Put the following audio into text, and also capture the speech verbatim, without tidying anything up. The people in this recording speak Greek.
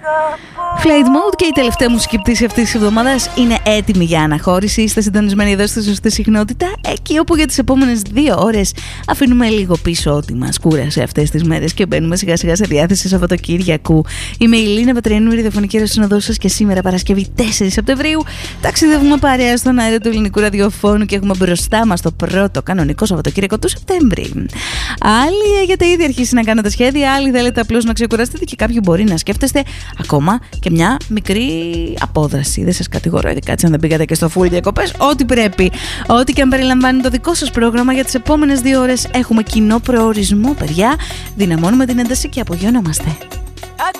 Flight Mode και η τελευταία μουσική πτήση αυτής της εβδομάδας είναι έτοιμη για αναχώρηση. Είστε συντονισμένοι εδώ στη σωστή συχνότητα, εκεί όπου για τις επόμενες δύο ώρες αφήνουμε λίγο πίσω ό,τι μας κούρασε αυτές τις μέρες και μπαίνουμε σιγά σιγά σε διάθεση Σαββατοκύριακου. Είμαι η Λίνα Πατριανού, η ραδιοφωνική ρεσυνοδός σας, και σήμερα Παρασκευή τέσσερις Σεπτεμβρίου ταξιδεύουμε παρέα στον αέρα του ελληνικού ραδιοφώνου και έχουμε μπροστά μας το πρώτο κανονικό Σαββατοκύριακο του Σεπτέμβρη. Άλλοι έχετε ήδη αρχίσει να κάνετε σχέδια, άλλοι θέλετε απλώς να ξεκουραστείτε και κάποιοι μπορεί να σκέφτεστε ακόμα και μια μικρή απόδραση. Δεν σας κατηγορώ, ειδικά έτσι αν δεν πήγατε και στο full διακοπές. Ό,τι πρέπει, ό,τι και αν περιλαμβάνει το δικό σας πρόγραμμα για τις επόμενες δύο ώρες, έχουμε κοινό προορισμό, παιδιά. Δυναμώνουμε την ένταση και απογειωνόμαστε.